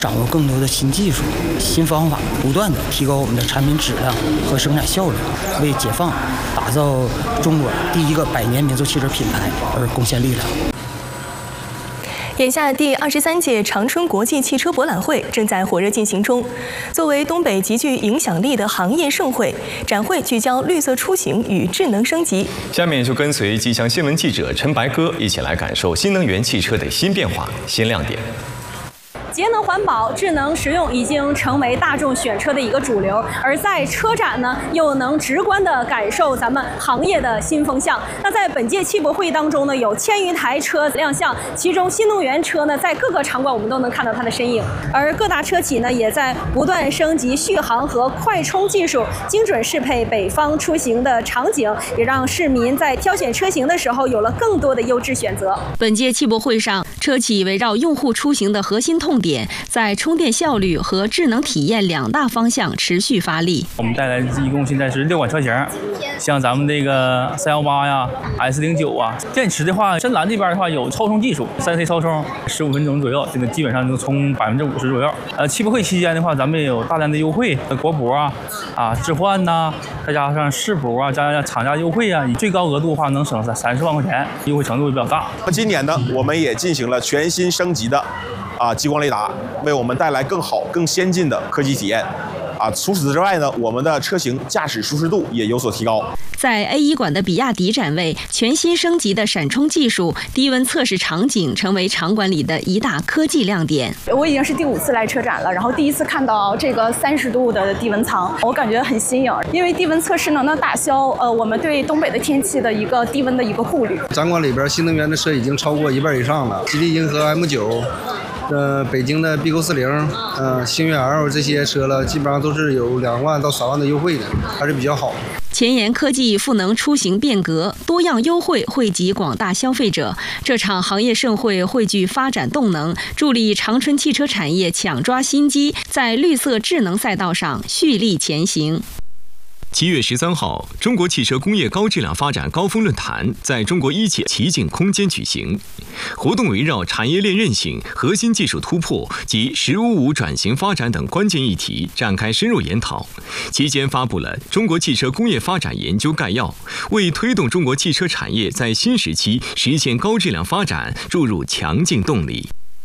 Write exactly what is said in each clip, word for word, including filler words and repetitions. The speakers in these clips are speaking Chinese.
掌握更多的新技术、新方法，不断的提高我们的产品质量和生产效率，为解放、打造中国第一个百年民族汽车品牌而贡献力量。 眼下第二十三届长春国际汽车博览会正在火热进行中。作为东北极具影响力的行业盛会，展会聚焦绿色出行与智能升级。 下面就跟随吉祥新闻记者陈白鸽一起来感受新能源汽车的新变化、新亮点。 节能环保、智能实用已经成为大众选车的一个主流，而在车展呢，又能直观地感受咱们行业的新风向。那在本届汽博会当中呢，有千余台车亮相，其中新能源车呢，在各个场馆我们都能看到它的身影，而各大车企呢，也在不断升级续航和快充技术，精准适配北方出行的场景，也让市民在挑选车型的时候有了更多的优质选择。 本届汽博会上，车企围绕用户出行的核心痛点，在充电效率和智能体验两大方向持续发力。 我们带来一共现在是六款车型，像咱们这个三幺八呀、S 零九啊，电池的话，深蓝这边的话有超充技术，三 C 超充，十五分钟左右，这个基本上能充百分之五十左右。呃，汽博会期间的话，咱们也有大量的优惠，国补啊、啊置换呐，再加上市补啊，加上厂家优惠啊，最高额度的话能省三十万块钱，优惠程度也比较大。 今年呢，我们也进行了全新升级的啊激光雷达，为我们带来更好、更先进的科技体验。啊，除此之外呢，我们的车型驾驶舒适度也有所提高。 在 A 一 馆的比亚迪展位，全新升级的闪充技术、低温测试场景成为场馆里的一大科技亮点。 我已经是第五次来车展了，然后第一次看到这个三十度的低温舱，我感觉很新颖，因为低温测试呢能打消呃我们对东北的天气的一个低温的一个顾虑。 展馆里边新能源的车已经超过一半以上了，吉利银河 M 九。呃，北京的 B Q 四零，呃，星越 L 这些车了，基本上都是有两万到三万的优惠的，还是比较好。 前沿科技赋能出行变革，多样优惠惠及广大消费者。这场行业盛会汇聚发展动能，助力长春汽车产业抢抓新机，在绿色智能赛道上蓄力前行。 七月十三号，中国汽车工业高质量发展高峰论坛在中国一汽奇景空间举行。活动围绕产业链韧性、核心技术突破及“十五五”转型发展等关键议题展开深入研讨。期间发布了《中国汽车工业发展研究概要》，为推动中国汽车产业在新时期实现高质量发展注入强劲动力。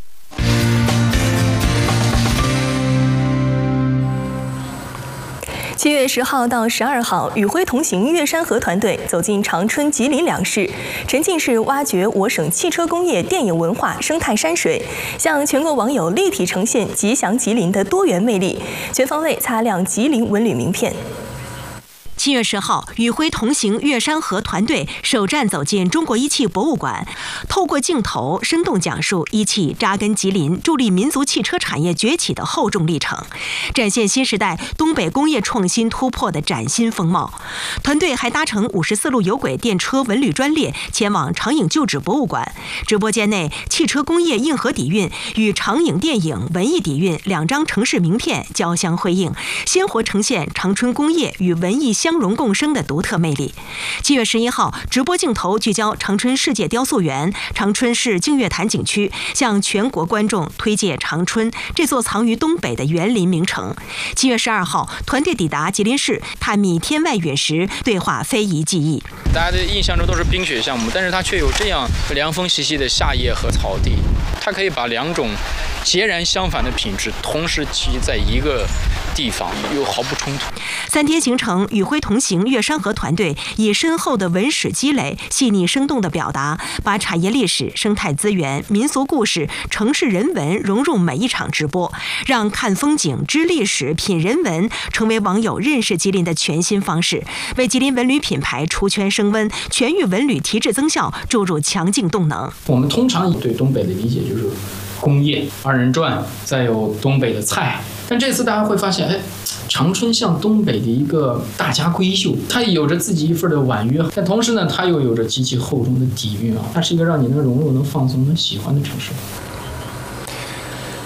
七月十号到十二号，与辉同行岳山河团队走进长春、吉林两市，沉浸式挖掘我省汽车工业电影文化生态山水，向全国网友立体呈现吉祥吉林的多元魅力，全方位擦亮吉林文旅名片。 七月十号，与辉同行岳山河团队首站走进中国一汽博物馆，透过镜头生动讲述一汽扎根吉林、助力民族汽车产业崛起的厚重历程，展现新时代东北工业创新突破的崭新风貌。团队还搭乘五十四路有轨电车文旅专列前往长影旧址博物馆。直播间内，汽车工业硬核底蕴与长影电影文艺底蕴两张城市名片交相辉映，鲜活呈现长春工业与文艺相融共生的独特魅力。七月十一号，直播镜头聚焦长春世界雕塑园、长春市净月潭景区，向全国观众推介长春这座藏于东北的园林名城。七月十二号，团队抵达吉林市，探秘天外陨石，对话非遗技艺。 大家的印象中都是冰雪项目，但是它却有这样凉风习习的夏夜和草地，它可以把两种截然相反的品质同时集在一个地方，又毫不冲突。 三天行程，与辉同行岳山河团队以深厚的文史积累、细腻生动的表达，把产业历史、生态资源、民俗故事、城市人文融入每一场直播，让看风景、知历史、品人文成为网友认识吉林的全新方式，为吉林文旅品牌出圈升温、全域文旅提质增效注入强劲动能。 我们通常对东北的理解就是工业、二人转，再有东北的菜。但这次大家会发现，哎，长春像东北的一个大家闺秀，它有着自己一份的婉约，但同时呢，它又有着极其厚重的底蕴啊，它是一个让你能融入、能放松、能喜欢的城市。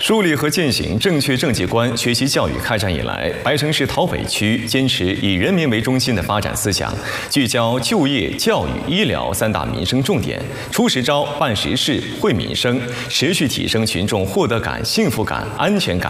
树立和践行正确政绩观学习教育开展以来，白城市桃北区坚持以人民为中心的发展思想，聚焦就业、教育、医疗三大民生重点，出实招、办实事、惠民生，持续提升群众获得感、幸福感、安全感。